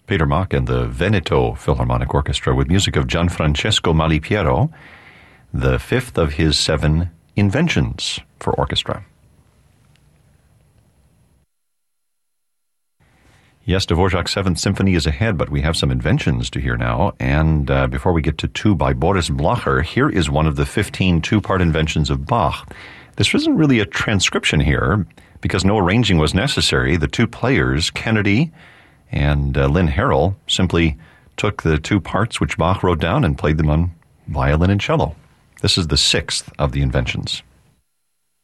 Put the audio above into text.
Peter Mach and the Veneto Philharmonic Orchestra with music of Gianfrancesco Malipiero, the fifth of his 7 inventions for orchestra. Yes, Dvorak's 7th Symphony is ahead, but we have some inventions to hear now. And before we get to 2 by Boris Blacher, here is one of the 15 two-part inventions of Bach. This isn't really a transcription here, because no arranging was necessary. The 2 players, Kennedy and Lynn Harrell, simply took the 2 parts which Bach wrote down and played them on violin and cello. This is the 6th of the inventions.